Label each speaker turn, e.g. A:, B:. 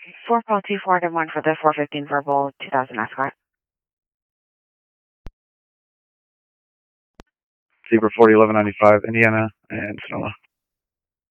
A: 4 call 241 for the 415 verbal 2000 Ascot.
B: Zebra 401195, Indiana, and Sonoma.